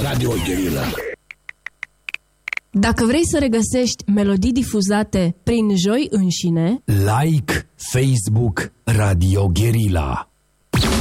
Radio Guerilla. Dacă vrei să regăsești melodii difuzate prin Joi înșine, Like Facebook Radio Guerilla.